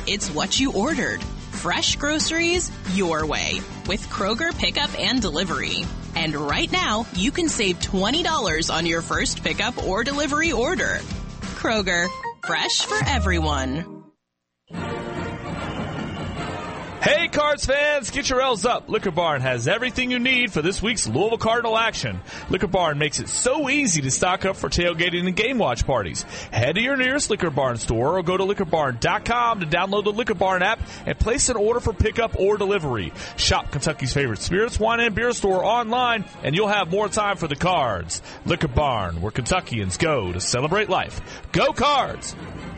it's what you ordered. Fresh groceries your way with Kroger Pickup and Delivery. And right now, you can save $20 on your first pickup or delivery order. Kroger, fresh for everyone. Hey, Cards fans, get your L's up. Liquor Barn has everything you need for this week's Louisville Cardinal action. Liquor Barn makes it so easy to stock up for tailgating and game watch parties. Head to your nearest Liquor Barn store or go to liquorbarn.com to download the Liquor Barn app and place an order for pickup or delivery. Shop Kentucky's favorite spirits, wine, and beer store online, and you'll have more time for the Cards. Liquor Barn, where Kentuckians go to celebrate life. Go Cards!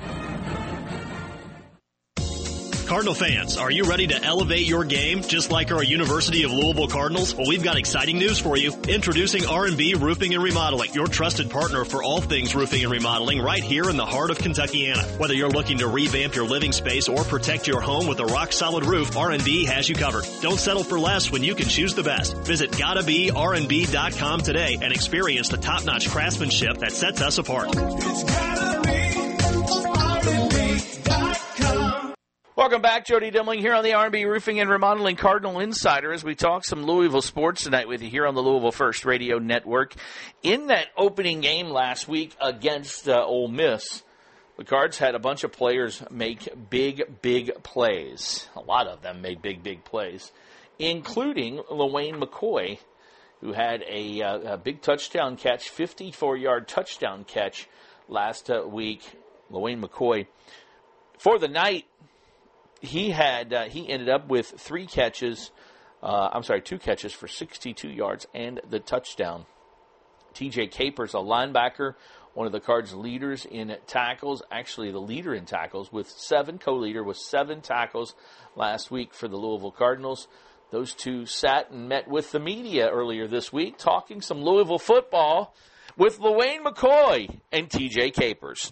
Cardinal fans, are you ready to elevate your game just like our University of Louisville Cardinals? Well, we've got exciting news for you. Introducing R&B Roofing and Remodeling, your trusted partner for all things roofing and remodeling right here in the heart of Kentuckiana. Whether you're looking to revamp your living space or protect your home with a rock-solid roof, R&B has you covered. Don't settle for less when you can choose the best. Visit GottaBeRNB.com today and experience the top-notch craftsmanship that sets us apart. It's gotta be R&B.com. Welcome back, Jody Demling here on the R&B Roofing and Remodeling Cardinal Insider as we talk some Louisville sports tonight with you here on the Louisville First Radio Network. In that opening game last week against Ole Miss, the Cards had a bunch of players make big plays. A lot of them made big plays, including LaWayne McCoy, who had a big touchdown catch, 54-yard touchdown catch last week. LaWayne McCoy, for the night, he ended up with two catches for 62 yards and the touchdown. TJ Capers, a linebacker, one of the Cards' leaders in tackles, actually the leader in tackles co-leader with 7 tackles last week for the Louisville Cardinals. Those two sat and met with the media earlier this week, talking some Louisville football with LaWayne McCoy and TJ Capers.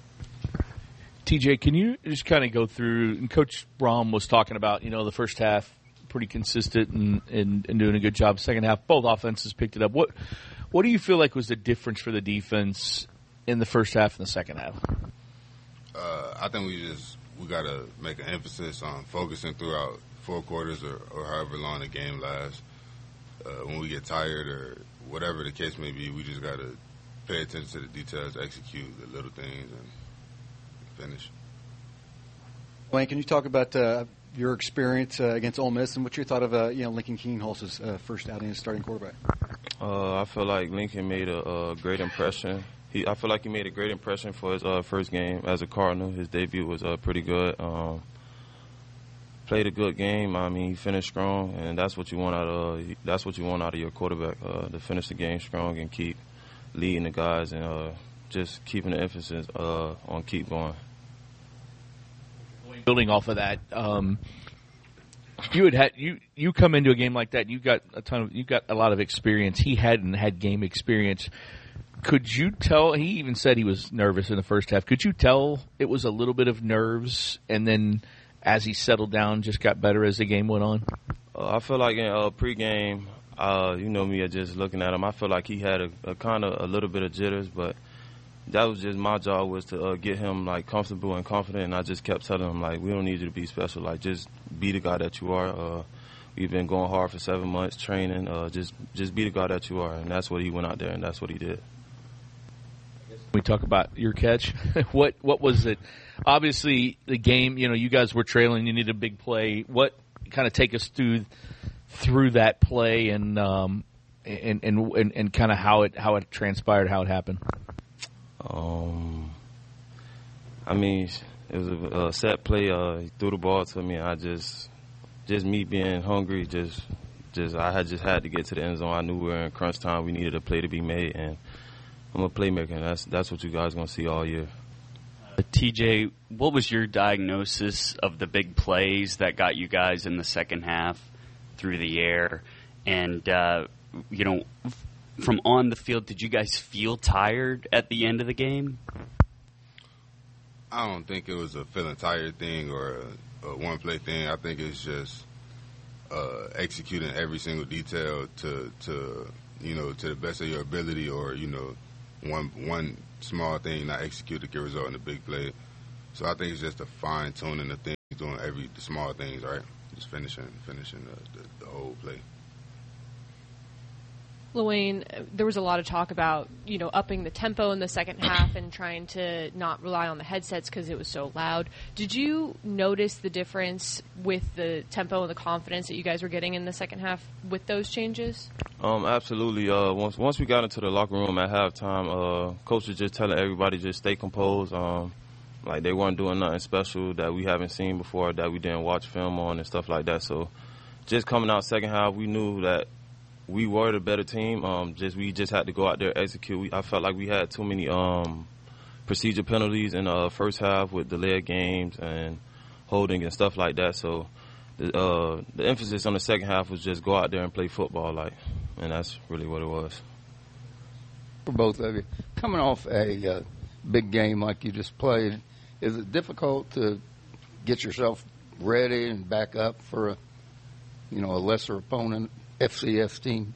TJ, can you just kind of go through, and Coach Brom was talking about, the first half pretty consistent and doing a good job. Second half, both offenses picked it up. What do you feel like was the difference for the defense in the first half and the second half? I think we got to make an emphasis on focusing throughout 4 quarters or however long the game lasts. When we get tired or whatever the case may be, we just got to pay attention to the details, execute the little things, and finish. Wayne, can you talk about your experience against Ole Miss and what you thought of Lincoln Keenholz's first outing as starting quarterback? I feel like Lincoln made a great impression. I feel like he made a great impression for his first game as a Cardinal. His debut was pretty good. Played a good game. I mean, he finished strong, and that's what you want out of your quarterback, to finish the game strong and keep leading the guys and just keeping the emphasis on keep going. Building off of that, you come into a game like that. You got a lot of experience. He hadn't had game experience. Could you tell? He even said he was nervous in the first half. Could you tell it was a little bit of nerves, and then as he settled down, just got better as the game went on? I feel like in pregame, me just looking at him, I feel like he had a kind of a little bit of jitters, but that was just my job was to get him comfortable and confident, and I just kept telling him we don't need you to be special, just be the guy that you are. We've been going hard for 7 months training, just be the guy that you are, and that's what he went out there and that's what he did. We talk about your catch. What was it? Obviously, the game. You guys were trailing. You needed a big play. What kind of take us through that play and kind of how it transpired, how it happened. I mean, it was a set play. He threw the ball to me. I just me being hungry. I had to get to the end zone. I knew we were in crunch time. We needed a play to be made, and I'm a playmaker. And that's what you guys are gonna see all year. TJ, what was your diagnosis of the big plays that got you guys in the second half through the air? And from on the field, did you guys feel tired at the end of the game? I don't think it was a feeling tired thing or a one-play thing. I think it's just executing every single detail to the best of your ability, or one small thing not executed can result in a big play. So I think it's just a fine-tuning of things doing the small things, right? Just finishing the whole play. LaWayne, there was a lot of talk about, upping the tempo in the second half and trying to not rely on the headsets because it was so loud. Did you notice the difference with the tempo and the confidence that you guys were getting in the second half with those changes? Absolutely. Once we got into the locker room at halftime, coach was just telling everybody just stay composed. Like they weren't doing nothing special that we haven't seen before, that we didn't watch film on and stuff like that. So just coming out second half, we knew that we were the better team. We just had to go out there, execute. I felt like we had too many procedure penalties in the first half with delayed games and holding and stuff like that. So the emphasis on the second half was just go out there and play football, and that's really what it was. For both of you, coming off a big game like you just played, is it difficult to get yourself ready and back up for a lesser opponent? FCS team?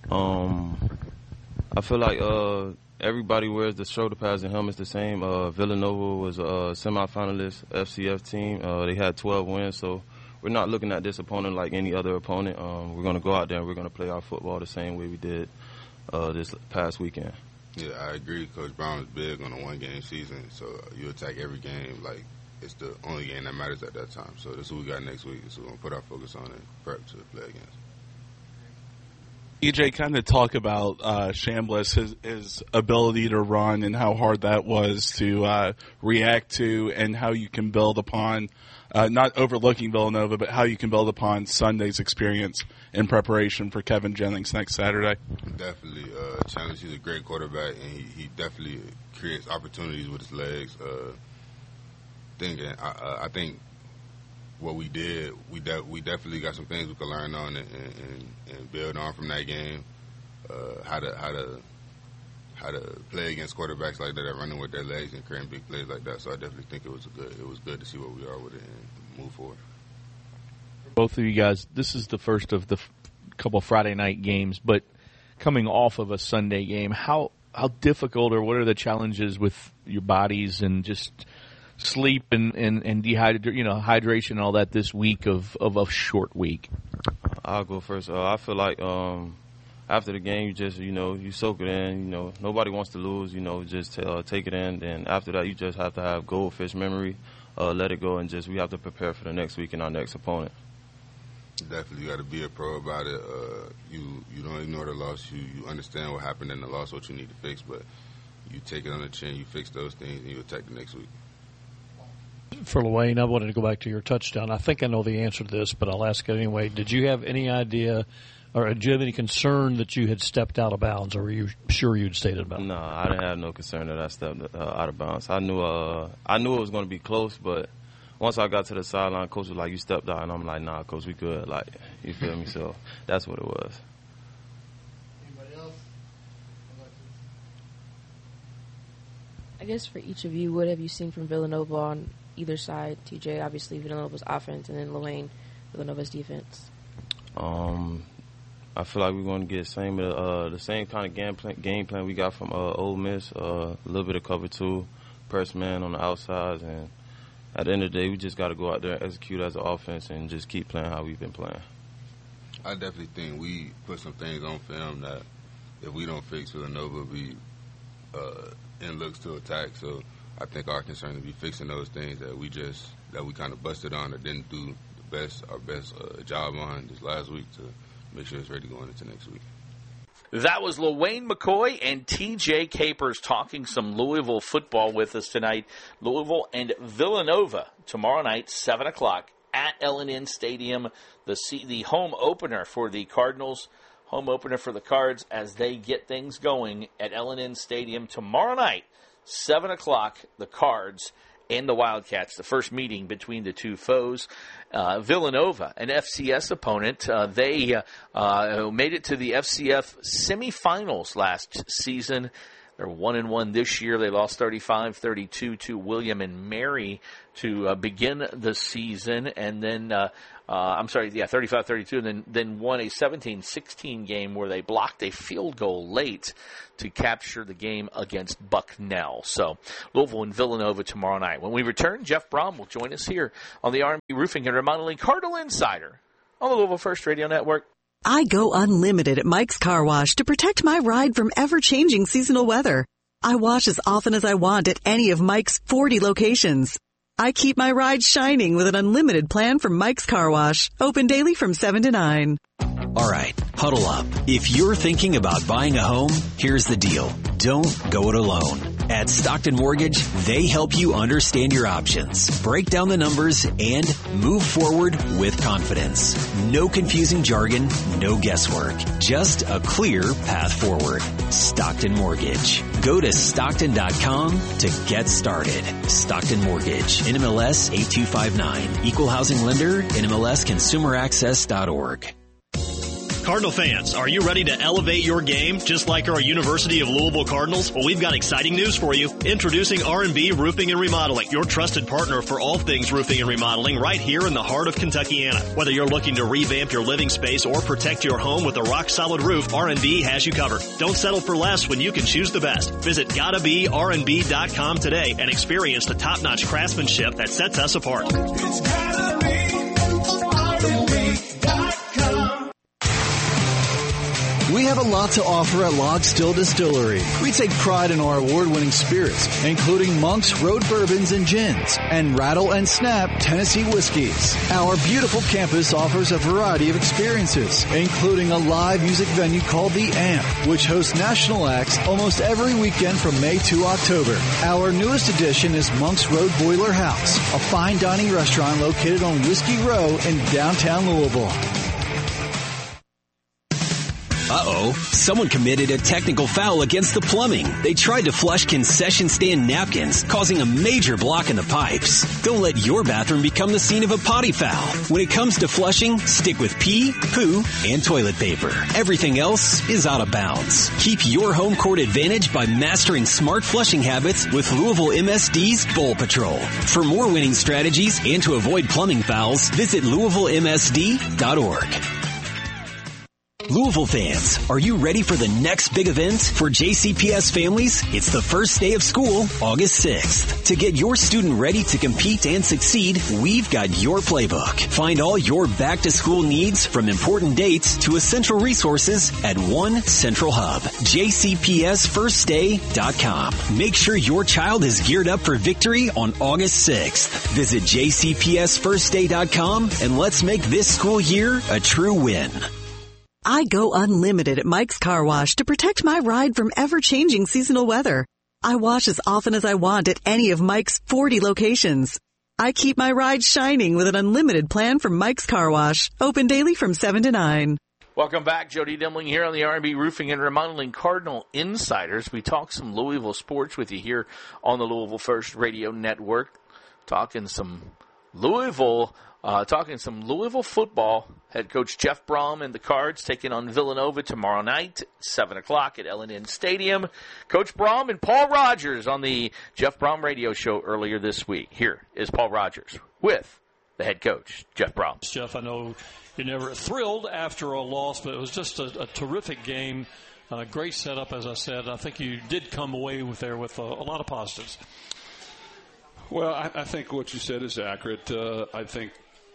I feel like everybody wears the shoulder pads and helmets the same. Villanova was a semifinalist FCS team. They had 12 wins, so we're not looking at this opponent like any other opponent. We're going to go out there and we're going to play our football the same way we did this past weekend. Yeah, I agree. Coach Brown is big on a one-game season, so you attack every game like it's the only game that matters at that time. So this is what we got next week. So we're going to put our focus on it, prep to play against. EJ, kind of talk about Chambliss, his ability to run and how hard that was to react to, and how you can build upon, not overlooking Villanova, but how you can build upon Sunday's experience in preparation for Kevin Jennings next Saturday. Definitely. Chambliss, he's a great quarterback, and he definitely creates opportunities with his legs. I think what we did, we definitely got some things we could learn on and build on from that game. How to play against quarterbacks like that running with their legs and creating big plays like that. So I definitely think it was good to see what we are with it and move forward. Both of you guys, this is the first of the couple Friday night games, but coming off of a Sunday game, how difficult or what are the challenges with your bodies and just sleep and hydration and all that this week of a short week? I'll go first. I feel like after the game, you just you soak it in. Nobody wants to lose. Just take it in. And after that, you just have to have goldfish memory, let it go, and we have to prepare for the next week and our next opponent. Definitely, you got to be a pro about it. You don't ignore the loss. You understand what happened in the loss, what you need to fix, but you take it on the chin. You fix those things, and you attack the next week. For LaWayne, I wanted to go back to your touchdown. I think I know the answer to this, but I'll ask it anyway. Did you have any idea, or did you have any concern that you had stepped out of bounds, or were you sure you'd stayed in bounds? No, I didn't have no concern that I stepped out of bounds. I knew it was going to be close, but once I got to the sideline, coach was like, "You stepped out," and I'm like, "Nah, coach, we good." Like, you feel me? So that's what it was. Anybody else? I guess for each of you, what have you seen from Villanova on either side? TJ, obviously Villanova's offense, and then LaWayne, Villanova's defense. I feel like we're going to get the same kind of game plan we got from Ole Miss. A little bit of cover two, press man on the outsides, and at the end of the day, we just got to go out there and execute as an offense and just keep playing how we've been playing. I definitely think we put some things on film that if we don't fix, Villanova be in looks to attack. So I think our concern is be fixing those things that we kind of busted on or didn't do our best job on this last week to make sure it's ready going into next week. That was LaWayne McCoy and TJ Capers talking some Louisville football with us tonight. Louisville and Villanova tomorrow night, 7 o'clock at L&N Stadium. The home opener for the Cardinals, home opener for the Cards as they get things going at L&N Stadium tomorrow night, 7 o'clock, the Cards and the Wildcats, the first meeting between the two foes. Villanova, an FCS opponent, they made it to the FCS semifinals last season. They're 1-1 this year. They lost 35-32 to William and Mary to begin the season, and then 35-32, and then won a 17-16 game where they blocked a field goal late to capture the game against Bucknell. So Louisville and Villanova tomorrow night. When we return, Jeff Brom will join us here on the R&B Roofing and Remodeling Cardinal Insider on the Louisville First Radio Network. I go unlimited at Mike's Car Wash to protect my ride from ever-changing seasonal weather. I wash as often as I want at any of Mike's 40 locations. I keep my ride shining with an unlimited plan from Mike's Car Wash, open daily from 7 to 9. All right, huddle up. If you're thinking about buying a home, here's the deal. Don't go it alone. At Stockton Mortgage, they help you understand your options, break down the numbers, and move forward with confidence. No confusing jargon, no guesswork. Just a clear path forward. Stockton Mortgage. Go to Stockton.com to get started. Stockton Mortgage. NMLS 8259. Equal housing lender. NMLSconsumeraccess.org. Cardinal fans, are you ready to elevate your game just like our University of Louisville Cardinals? Well, we've got exciting news for you. Introducing R&B Roofing and Remodeling, your trusted partner for all things roofing and remodeling right here in the heart of Kentuckiana. Whether you're looking to revamp your living space or protect your home with a rock-solid roof, R&B has you covered. Don't settle for less when you can choose the best. Visit GottaBeRnB.com today and experience the top-notch craftsmanship that sets us apart. It's gotta be R&B.com. We have a lot to offer at Log Still Distillery. We take pride in our award-winning spirits, including Monk's Road Bourbons and Gins, and Rattle and Snap Tennessee Whiskies. Our beautiful campus offers a variety of experiences, including a live music venue called The Amp, which hosts national acts almost every weekend from May to October. Our newest addition is Monk's Road Boiler House, a fine dining restaurant located on Whiskey Row in downtown Louisville. Uh-oh, someone committed a technical foul against the plumbing. They tried to flush concession stand napkins, causing a major block in the pipes. Don't let your bathroom become the scene of a potty foul. When it comes to flushing, stick with pee, poo, and toilet paper. Everything else is out of bounds. Keep your home court advantage by mastering smart flushing habits with Louisville MSD's Bowl Patrol. For more winning strategies and to avoid plumbing fouls, visit LouisvilleMSD.org. Louisville fans, are you ready for the next big event? For JCPS families, it's the first day of school, August 6th. To get your student ready to compete and succeed, we've got your playbook. Find all your back-to-school needs from important dates to essential resources at one central hub, jcpsfirstday.com. Make sure your child is geared up for victory on August 6th. Visit jcpsfirstday.com and let's make this school year a true win. I go unlimited at Mike's Car Wash to protect my ride from ever-changing seasonal weather. I wash as often as I want at any of Mike's 40 locations. I keep my ride shining with an unlimited plan from Mike's Car Wash, open daily from 7 to 9. Welcome back. Jody Demling here on the R&B Roofing and Remodeling Cardinal Insiders. We talk some Louisville sports with you here on the Louisville First Radio Network. Talking some Louisville football. Head coach Jeff Brom and the Cards taking on Villanova tomorrow night, 7 o'clock at L&N Stadium. Coach Brom and Paul Rogers on the Jeff Brom radio show earlier this week. Here is Paul Rogers with the head coach, Jeff Brom. Jeff, I know you're never thrilled after a loss, but it was just a terrific game. Great setup, as I said. I think you did come away with a lot of positives. Well, I think what you said is accurate. I think,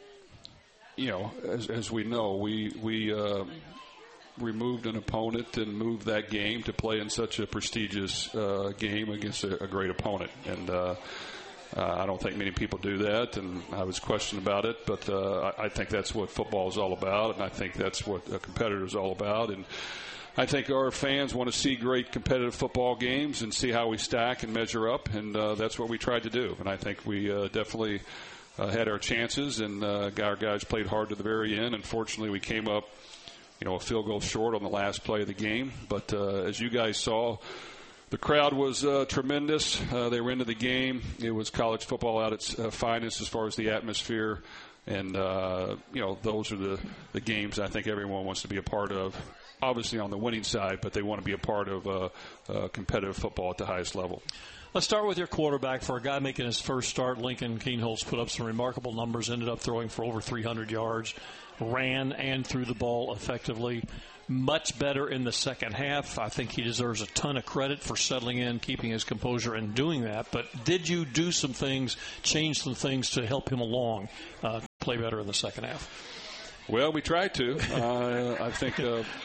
as we know, we removed an opponent and moved that game to play in such a prestigious game against a great opponent. And I don't think many people do that, and I was questioned about it. But I think that's what football is all about, and I think that's what a competitor is all about. And I think our fans want to see great competitive football games and see how we stack and measure up, and that's what we tried to do. And I think we definitely had our chances, and our guys played hard to the very end. Unfortunately, we came up, a field goal short on the last play of the game. But as you guys saw, the crowd was tremendous. They were into the game. It was college football at its finest as far as the atmosphere. And, those are the games I think everyone wants to be a part of. obviously on the winning side, but they want to be a part of competitive football at the highest level. Let's start with your quarterback. For a guy making his first start, Lincoln Kienholz put up some remarkable numbers, ended up throwing for over 300 yards, ran and threw the ball effectively. Much better in the second half. I think he deserves a ton of credit for settling in, keeping his composure, and doing that. But did you do some things, change some things to help him along, play better in the second half? Well, we tried to. I think,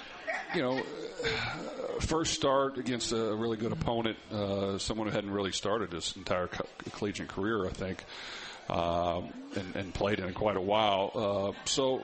first start against a really good opponent, someone who hadn't really started his entire collegiate career, I think, and played in it quite a while.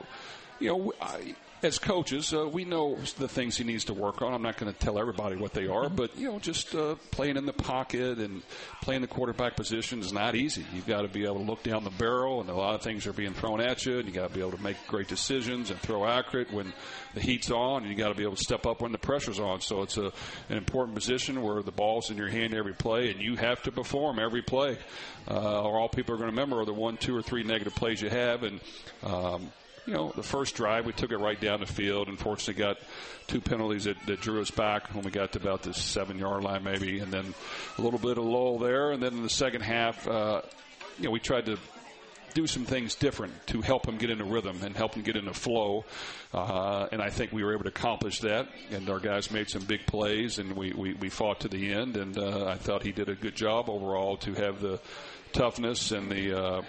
As coaches, we know the things he needs to work on. I'm not going to tell everybody what they are, but, just playing in the pocket and playing the quarterback position is not easy. You've got to be able to look down the barrel, and a lot of things are being thrown at you, and you got to be able to make great decisions and throw accurate when the heat's on, and you got to be able to step up when the pressure's on. So it's an important position where the ball's in your hand every play, and you have to perform every play, or all people are going to remember are the 1, 2, or 3 negative plays you have. And the first drive, we took it right down the field. Unfortunately, got 2 penalties that drew us back when we got to about the 7-yard line maybe, and then a little bit of lull there. And then in the second half, we tried to do some things different to help him get into rhythm and help him get into flow. And I think we were able to accomplish that. And our guys made some big plays, and we fought to the end. And I thought he did a good job overall to have the toughness and the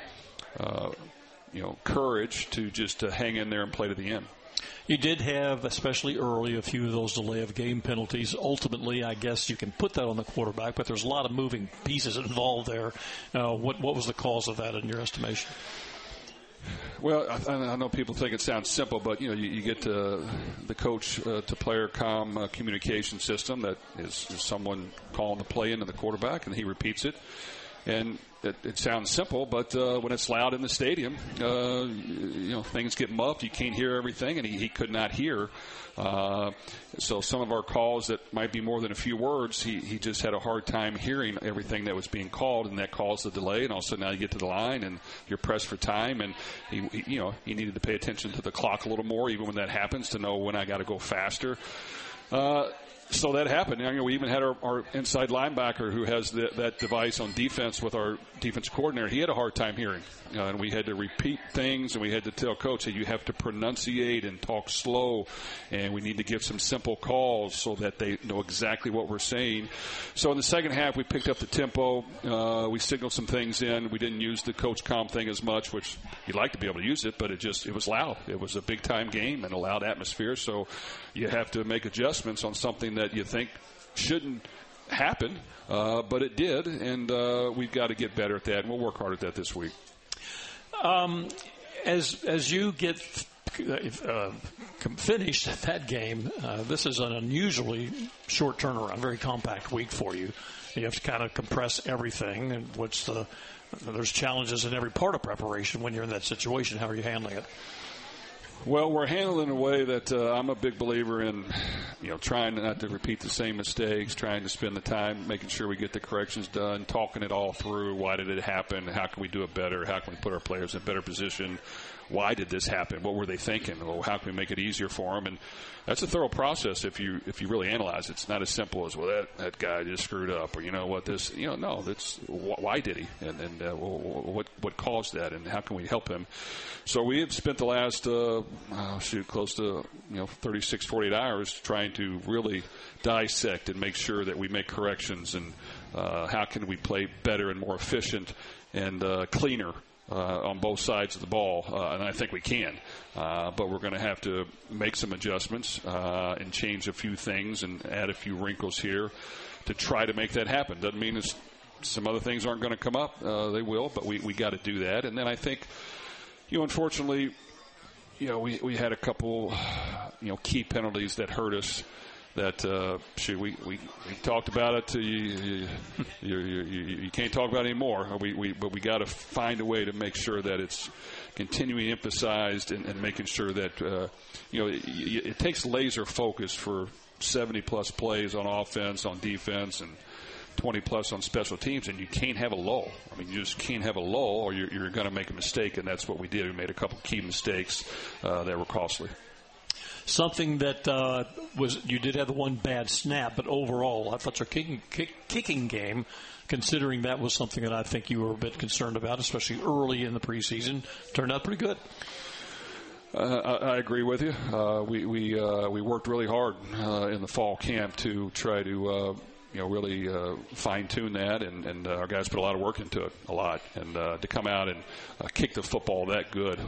courage to just hang in there and play to the end. You did have, especially early, a few of those delay of game penalties. Ultimately, I guess you can put that on the quarterback, but there's a lot of moving pieces involved there. What was the cause of that in your estimation? Well, I know people think it sounds simple, but you get the coach to player communication system that is someone calling the play into the quarterback, and he repeats it. And it sounds simple, but when it's loud in the stadium, things get muffed. You can't hear everything, and he could not hear. So some of our calls that might be more than a few words, he just had a hard time hearing everything that was being called, and that caused the delay. And also now you get to the line, and you're pressed for time, and he needed to pay attention to the clock a little more, even when that happens, to know when I got to go faster. So that happened. We even had our inside linebacker who has that device on defense with our defense coordinator. He had a hard time hearing. And we had to repeat things, and we had to tell Coach, hey, you have to pronunciate and talk slow, and we need to give some simple calls so that they know exactly what we're saying. So in the second half, we picked up the tempo. We signaled some things in. We didn't use the coach comm thing as much, which you'd like to be able to use it, but it was loud. It was a big-time game and a loud atmosphere, so you have to make adjustments on something that you think shouldn't happen, but it did, and we've got to get better at that, and we'll work hard at that this week. As you get finished that game, this is an unusually short turnaround, very compact week for you. You have to kind of compress everything, and there's challenges in every part of preparation when you're in that situation. How are you handling it? Well, we're handling it in a way that I'm a big believer in, trying not to repeat the same mistakes, trying to spend the time making sure we get the corrections done, talking it all through. Why did it happen? How can we do it better? How can we put our players in a better position? Why did this happen? What were they thinking? Well, how can we make it easier for them? And that's a thorough process if you really analyze it. It's not as simple as, well, that guy just screwed up, or no, that's why did he? And what caused that, and how can we help him? So we have spent the last close to 36, 48 hours trying to really dissect and make sure that we make corrections, and how can we play better and more efficient and cleaner on both sides of the ball, and I think we can. But we're going to have to make some adjustments and change a few things and add a few wrinkles here to try to make that happen. Doesn't mean some other things aren't going to come up. They will, but we got to do that. And then I think, unfortunately, we had a couple, key penalties that hurt us. That we talked about it. You can't talk about it anymore. But we got to find a way to make sure that it's continually emphasized and making sure that it takes laser focus for 70+ plays on offense, on defense, and 20+ on special teams, and you can't have a lull. I mean, you just can't have a lull, or you're going to make a mistake, and that's what we did. We made a couple key mistakes that were costly. something that you did have the one bad snap, but overall, I thought your kicking game, considering that was something that I think you were a bit concerned about, especially early in the preseason, turned out pretty good. I agree with you. We worked really hard in the fall camp to try to really fine tune that, and our guys put a lot of work into it, a lot, and to come out and kick the football that good